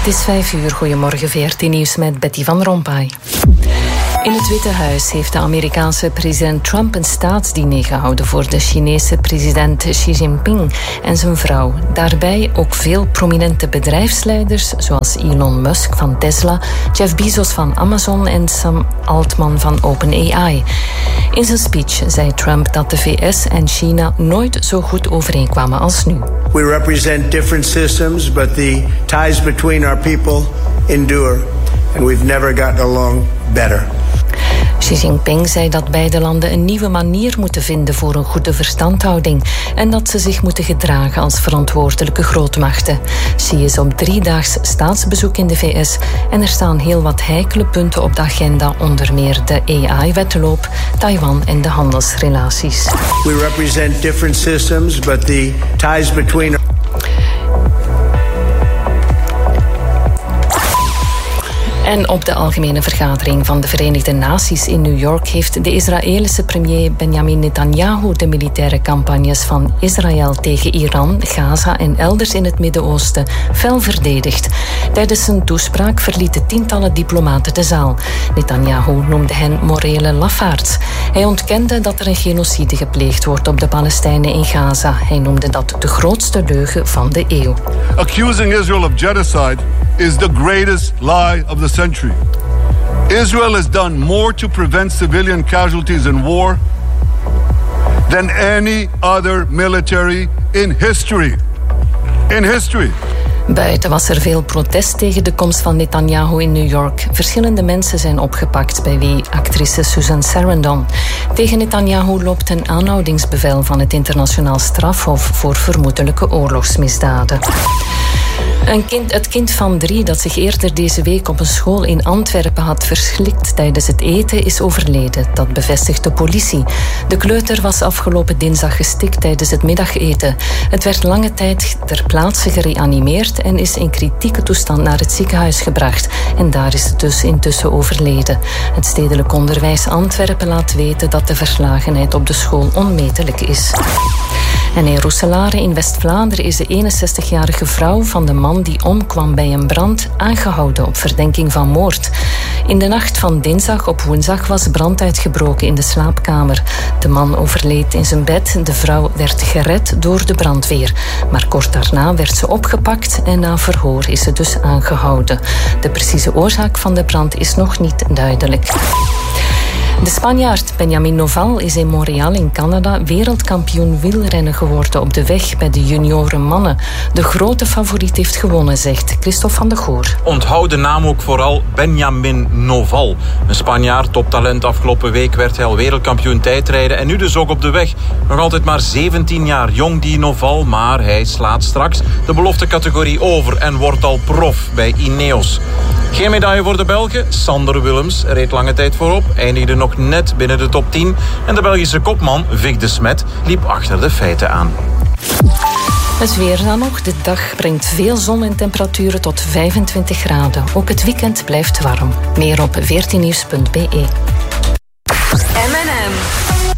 is 5:00. Goedemorgen, VRT Nieuws met Betty van Rompuy. In het Witte Huis heeft de Amerikaanse president Trump een staatsdiner gehouden voor de Chinese president Xi Jinping en zijn vrouw. Daarbij ook veel prominente bedrijfsleiders zoals Elon Musk van Tesla, Jeff Bezos van Amazon en Sam Altman van OpenAI. In zijn speech zei Trump dat de VS en China nooit zo goed overeenkwamen als nu. We represent different systems, but the ties between our people endure, and we've never gotten along better. Xi Jinping zei dat beide landen een nieuwe manier moeten vinden voor een goede verstandhouding en dat ze zich moeten gedragen als verantwoordelijke grootmachten. Xi is op 3-daags staatsbezoek in de VS en er staan heel wat heikele punten op de agenda, onder meer de AI-wetloop, Taiwan en de handelsrelaties. We represent different systems, but the ties between En op de algemene vergadering van de Verenigde Naties in New York heeft de Israëlische premier Benjamin Netanyahu de militaire campagnes van Israël tegen Iran, Gaza en elders in het Midden-Oosten fel verdedigd. Tijdens zijn toespraak verlieten tientallen diplomaten de zaal. Netanyahu noemde hen morele lafaards. Hij ontkende dat er een genocide gepleegd wordt op de Palestijnen in Gaza. Hij noemde dat de grootste leugen van de eeuw. Accusing Israel of genocide is the greatest lie of the century. Israel has done more to prevent civilian casualties in war than any other military in history. In history. Buiten was er veel protest tegen de komst van Netanyahu in New York. Verschillende mensen zijn opgepakt, bij wie actrice Susan Sarandon. Tegen Netanyahu loopt een aanhoudingsbevel van het Internationaal Strafhof voor vermoedelijke oorlogsmisdaden. Het kind van 3 dat zich eerder deze week op een school in Antwerpen had verslikt tijdens het eten is overleden. Dat bevestigt de politie. De kleuter was afgelopen dinsdag gestikt tijdens het middageten. Het werd lange tijd ter plaatse gereanimeerd en is in kritieke toestand naar het ziekenhuis gebracht. En daar is het dus intussen overleden. Het stedelijk onderwijs Antwerpen laat weten dat de verslagenheid op de school onmetelijk is. En in Roeselare in West-Vlaanderen is de 61-jarige vrouw van de man die omkwam bij een brand aangehouden op verdenking van moord. In de nacht van dinsdag op woensdag was brand uitgebroken in de slaapkamer. De man overleed in zijn bed. De vrouw werd gered door de brandweer. Maar kort daarna werd ze opgepakt en na verhoor is ze dus aangehouden. De precieze oorzaak van de brand is nog niet duidelijk. De Spanjaard Benjamin Noval is in Montreal in Canada wereldkampioen wielrennen geworden op de weg bij de junioren mannen. De grote favoriet heeft gewonnen, zegt Christophe van de Goor. Onthoud de naam ook vooral Benjamin Noval. Een Spanjaard, toptalent. Afgelopen week werd hij al wereldkampioen tijdrijden en nu dus ook op de weg. Nog altijd maar 17 jaar jong die Noval, maar hij slaat straks de beloftecategorie over en wordt al prof bij Ineos. Geen medaille voor de Belgen. Sander Willems reed lange tijd voorop, eindigde nog net binnen de top 10. En de Belgische kopman, Vic de Smet, liep achter de feiten aan. Het weer dan nog. De dag brengt veel zon en temperaturen tot 25 graden. Ook het weekend blijft warm. Meer op 14nieuws.be. M&M.